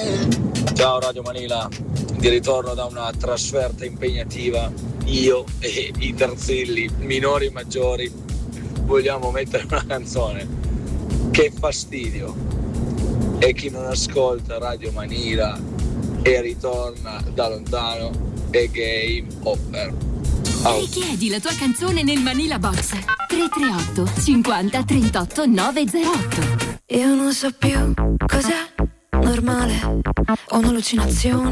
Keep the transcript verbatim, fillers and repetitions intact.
Ciao Radio Manila, di ritorno da una trasferta impegnativa. Io e i terzilli, minori e maggiori, vogliamo mettere una canzone. Che fastidio. E chi non ascolta Radio Manila e ritorna da lontano è game over. Oh. Richiedi la tua canzone nel Manila Box tre tre otto cinquanta trentotto novecentotto. Io non so più cos'è normale o un'allucinazione.